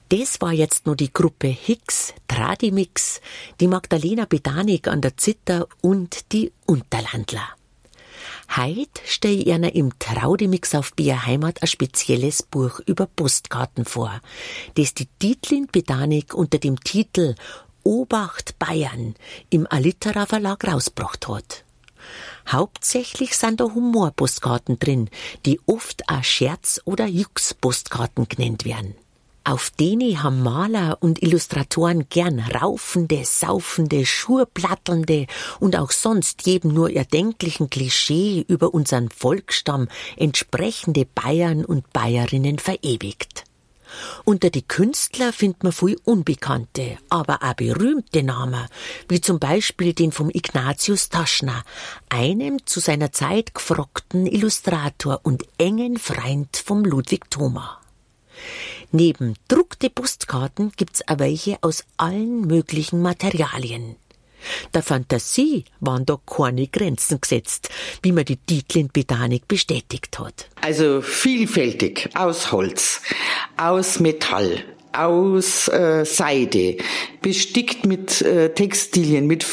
Das war jetzt nur die Gruppe Hicks, Tradimix, die Magdalena Bedanik an der Zither und die Unterlandler. Heut stell ich Ihnen im Traudemix auf BR Heimat ein spezielles Buch über Postkarten vor, das die Dietlin Bedanik unter dem Titel Obacht Bayern im Alitera Verlag rausgebracht hat. Hauptsächlich sind da Humorpostkarten drin, die oft auch Scherz- oder Jux-Postkarten genannt werden. Auf denen haben Maler und Illustratoren gern raufende, saufende, schurplattelnde und auch sonst jedem nur erdenklichen Klischee über unseren Volksstamm entsprechende Bayern und Bayerinnen verewigt. Unter die Künstler findet man viel unbekannte, aber auch berühmte Namen, wie zum Beispiel den vom Ignatius Taschner, einem zu seiner Zeit gefragten Illustrator und engen Freund vom Ludwig Thoma. Neben druckte Postkarten gibt's auch welche aus allen möglichen Materialien. Der Fantasie waren da keine Grenzen gesetzt, wie mir die Dietlin Bedanik bestätigt hat. Also vielfältig, aus Holz, aus Metall, aus Seide, bestickt mit Textilien, mit